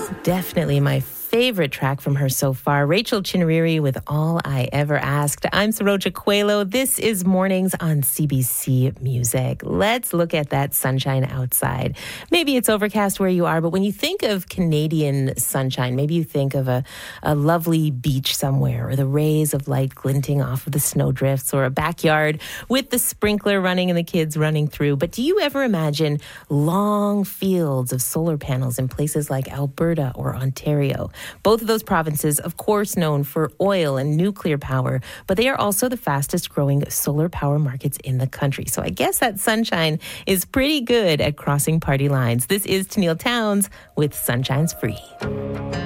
Definitely my favorite track from her so far, Rachel Chinriri with All I Ever Asked. I'm Saroja Coelho. This is Mornings on CBC Music. Let's look at that sunshine outside. Maybe it's overcast where you are, but when you think of Canadian sunshine, maybe you think of a lovely beach somewhere, or the rays of light glinting off of the snowdrifts, or a backyard with the sprinkler running and the kids running through. But do you ever imagine long fields of solar panels in places like Alberta or Ontario? Both of those provinces, of course, known for oil and nuclear power, but they are also the fastest growing solar power markets in the country. So I guess that sunshine is pretty good at crossing party lines. This is Tenille Townes with Sunshine's Free.